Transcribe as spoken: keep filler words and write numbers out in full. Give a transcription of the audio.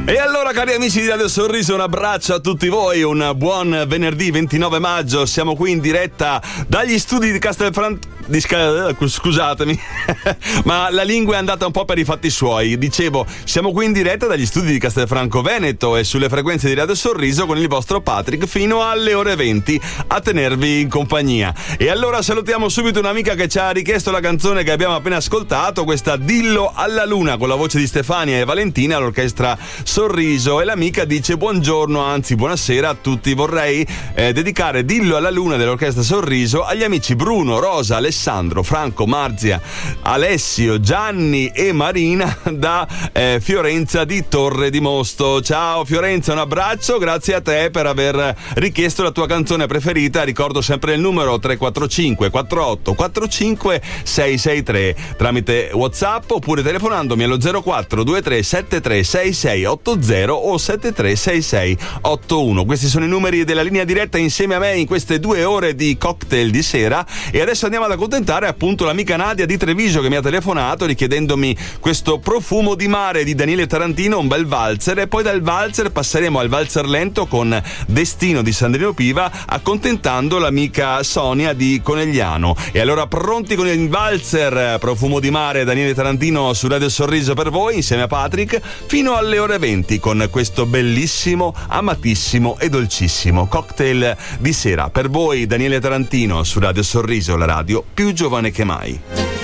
E allora, cari amici di Radio Sorriso, un abbraccio a tutti voi, un buon venerdì ventinove maggio. Siamo qui in diretta dagli studi di Castelfranco. Di sca- scusatemi, ma la lingua è andata un po' per i fatti suoi. Dicevo, siamo qui in diretta dagli studi di Castelfranco Veneto e sulle frequenze di Radio Sorriso con il vostro Patrick fino alle ore venti a tenervi in compagnia. E allora salutiamo subito un'amica che ci ha richiesto la canzone che abbiamo appena ascoltato, questa Dillo alla Luna, con la voce di Stefania e Valentina all'orchestra Sorriso. E l'amica dice: buongiorno, anzi buonasera a tutti. Vorrei eh, dedicare Dillo alla Luna dell'orchestra Sorriso agli amici Bruno, Rosa, Alessandro, Franco, Marzia, Alessio, Gianni e Marina da eh, Fiorenza di Torre di Mosto. Ciao Fiorenza, un abbraccio, grazie a te per aver richiesto la tua canzone preferita. Ricordo sempre il numero tre quattro cinque quattro otto quattro cinque sei sei tre tramite WhatsApp oppure telefonandomi allo zero quattro due tre sette tre sei sei otto zero o sette tre sei sei otto uno. Questi sono i numeri della linea diretta insieme a me in queste due ore di cocktail di sera. E adesso andiamo ad accontentare appunto l'amica Nadia di Treviso, che mi ha telefonato richiedendomi questo Profumo di mare di Daniele Tarantino, un bel valzer, e poi dal valzer passeremo al valzer lento con Destino di Sandrino Piva, accontentando l'amica Sonia di Conegliano. E allora, pronti con il valzer Profumo di mare Daniele Tarantino su Radio Sorriso per voi insieme a Patrick fino alle ore venti con questo bellissimo, amatissimo e dolcissimo cocktail di sera per voi. Daniele Tarantino su Radio Sorriso, la radio più giovane che mai.